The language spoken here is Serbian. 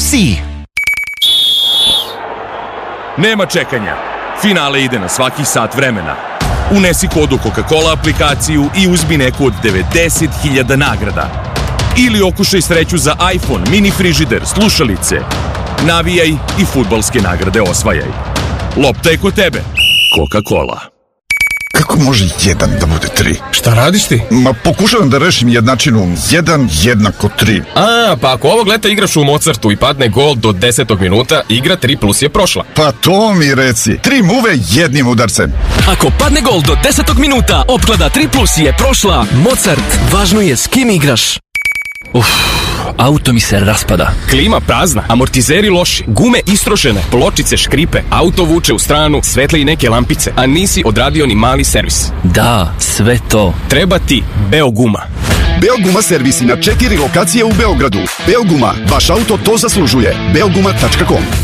si. Nema čekanja. Finale ide na svakih sat vremena. Unesi kodu Coca-Cola aplikaciju i uzmi neku od 90.000 nagrada. Ili okušaj sreću za iPhone, mini frižider, slušalice. Navijaj i fudbalske nagrade osvajaj. Lopta je kod tebe. Coca-Cola. Kako može 1 da bude 3? Šta radiš ti? Ma pokušavam da rešim jednačinu 1 jednako 3. Pa ako ovog leta igraš u Mozartu i padne gol do 10. minuta, igra 3 plus je prošla. Pa to mi reci. 3 muve jednim udarcem. Ako padne gol do 10. minuta, opklada 3 plus je prošla. Mozart, važno je s kim igraš. Auto mi se raspada. Klima prazna, amortizeri loši, gume istrošene, pločice škripe, auto vuče u stranu, svetle i neke lampice, a nisi odradio ni mali servis. Da, sve to. Treba ti Beoguma. Beoguma servisi na 4 lokacije u Beogradu. Beoguma, vaš auto to zaslužuje. Beoguma.com